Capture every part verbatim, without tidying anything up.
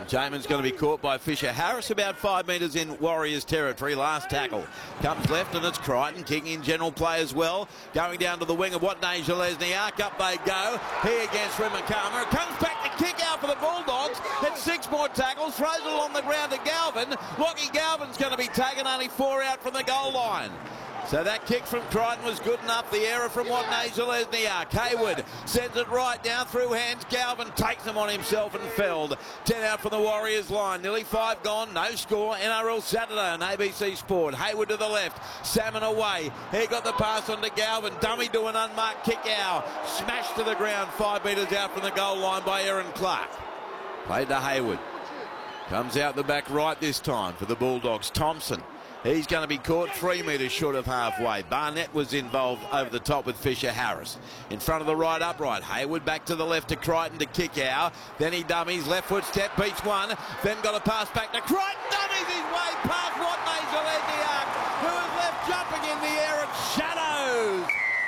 Jamin's going to be caught by Fisher Harris about five metres in Warriors territory. Last tackle comes left and it's Crichton kicking in general play as well. Going down to the wing of Watney Zelezniak. Up they go. He against Rimakama. It comes back to kick out for the Bulldogs. It's six more tackles. Throws it along the ground to Galvin. Lockie Galvin's going to be taken, only four out from the goal line. So that kick from Crichton was good enough. The error from Watney Zelezniak. Hayward sends it right down through hands. Galvin takes them on himself and felled. ten out from the Warriors line. Nearly five gone. No score. N R L Saturday on A B C Sport. Hayward to the left. Salmon away. He got the pass on to Galvin. Dummy to an unmarked kick out. Smashed to the ground five metres out from the goal line by Aaron Clark. Played to Hayward. Comes out the back right this time for the Bulldogs. Thompson. He's going to be caught three metres short of halfway. Barnett was involved over the top with Fisher Harris. In front of the right upright. Hayward back to the left to Crichton to kick out. Then he dummies. Left foot step. Beats one. Then got a pass back to Crichton. Dummies his way past Watney Zelezniak, who is left jumping in the air at shadows.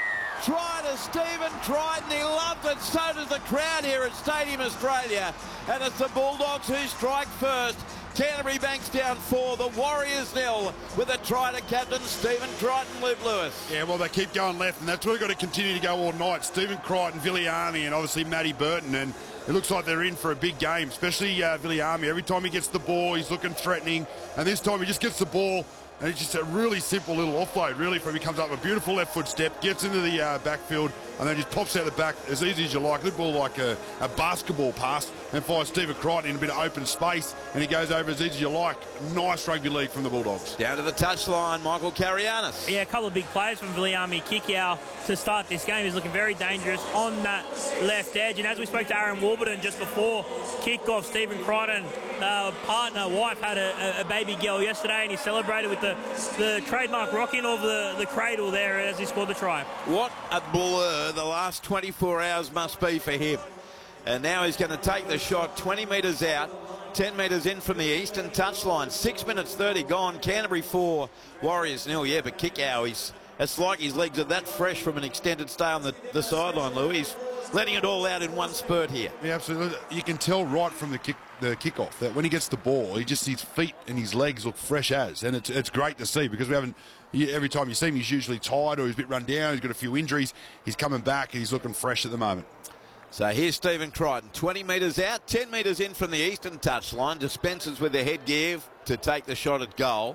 Try to Stephen Crichton. He loves it. So does the crowd here at Stadium Australia. And it's the Bulldogs who strike first. Canterbury Bankstown four, the Warriors nil, with a try to captain Stephen Crichton, Liv Lewis. Yeah, well, they keep going left, and that's really got to continue to go all night. Stephen Crichton, Viliami, and obviously Matty Burton, and it looks like they're in for a big game, especially uh, Viliami. Every time he gets the ball, he's looking threatening, and this time he just gets the ball, and it's just a really simple little offload, really, from he comes up with a beautiful left foot step, gets into the uh, backfield, and then just pops out the back as easy as you like. Good ball like a, a basketball pass, and finds Stephen Crichton in a bit of open space, and he goes over as easy as you like. Nice rugby league from the Bulldogs. Down to the touchline, Michael Carianis. Yeah, a couple of big plays from Viliami. Kickout to start this game. He's looking very dangerous on that left edge. And as we spoke to Aaron Warburton just before kickoff, Stephen Crichton, uh, partner, wife, had a, a baby girl yesterday, and he celebrated with the, the trademark rocking of the, the cradle there as he scored the try. What a blur the last twenty-four hours must be for him. And now he's going to take the shot twenty metres out, ten metres in from the eastern touchline. six minutes thirty gone. Canterbury four, Warriors nil. Yeah, but Kickow, he's, it's like his legs are that fresh from an extended stay on the, the sideline, Louis. He's letting it all out in one spurt here. Yeah, absolutely. You can tell right from the kick, the kickoff that when he gets the ball, he just, his feet and his legs look fresh as. And it's, it's great to see, because we haven't, every time you see him, he's usually tired or he's a bit run down. He's got a few injuries. He's coming back and he's looking fresh at the moment. So here's Stephen Crichton, twenty metres out, ten metres in from the eastern touchline. Dispenses with the headgear to take the shot at goal.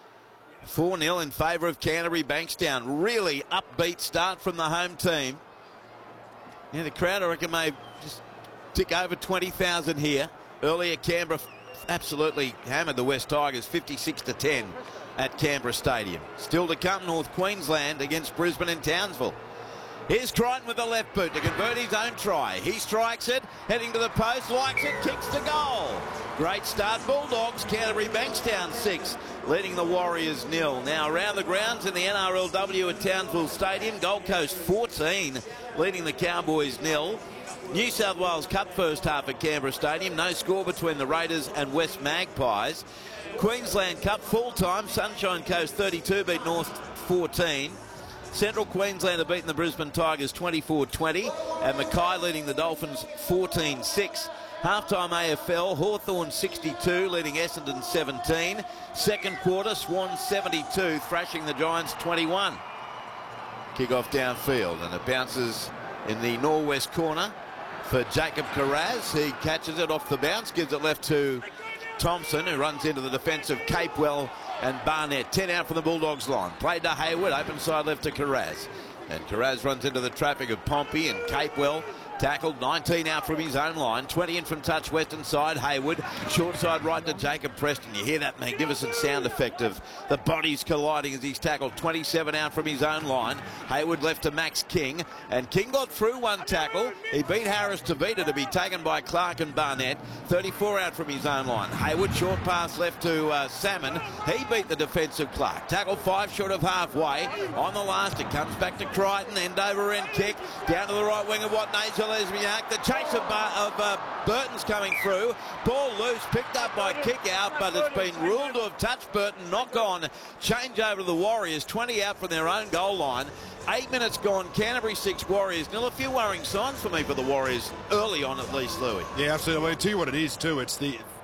four nil in favour of Canterbury Bankstown. Really upbeat start from the home team. Yeah, the crowd, I reckon, may just tick over twenty thousand here. Earlier, Canberra absolutely hammered the West Tigers, fifty-six to ten at Canberra Stadium. Still to come, North Queensland against Brisbane and Townsville. Here's Crichton with the left boot to convert his own try. He strikes it, heading to the post, likes it, kicks the goal. Great start, Bulldogs. Canterbury Bankstown six, leading the Warriors nil. Now around the grounds in the N R L W at Townsville Stadium, Gold Coast fourteen, leading the Cowboys nil. New South Wales Cup first half at Canberra Stadium. No score between the Raiders and West Magpies. Queensland Cup full time. Sunshine Coast thirty-two beat North fourteen. Central Queensland have beaten the Brisbane Tigers twenty-four twenty, and Mackay leading the Dolphins fourteen six. Halftime A F L, Hawthorn sixty-two, leading Essendon seventeen. Second quarter, Swans seventy-two, thrashing the Giants twenty-one. Kick-off downfield, and it bounces in the northwest corner for Jacob Carraz. He catches it off the bounce, gives it left to Thompson, who runs into the defence of Capewell and Barnett. ten out from the Bulldogs line. Played to Hayward, open side left to Carraz. And Carraz runs into the traffic of Pompey, and Capewell tackled. nineteen out from his own line, twenty in from touch western side. Hayward, short side right to Jacob Preston. You hear that magnificent sound effect of the bodies colliding as he's tackled. twenty-seven out from his own line. Hayward left to Max King, and King got through one tackle. He beat Harris Tavita to be taken by Clark and Barnett. thirty-four out from his own line. Hayward, short pass left to uh, Salmon. He beat the defensive Clark. Tackle five short of halfway. On the last, it comes back to Crichton. End over end kick down to the right wing of Watney Zelezniak. The chase of, Bar of uh, Burton's coming through. Ball loose, picked up by kick out, but it's been ruled to have touched Burton. Knock on. Change over to the Warriors. twenty out from their own goal line. Eight minutes gone. Canterbury six, Warriors nil. A few worrying signs for me for the Warriors early on, at least, Louis. Yeah, absolutely. I'll tell you what it is too. It's the